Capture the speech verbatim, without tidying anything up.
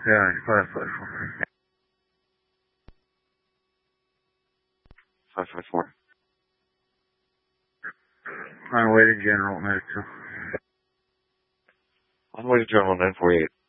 Yeah, five five four. Five five four. On the way to General Medical. On the way to General nine four eight.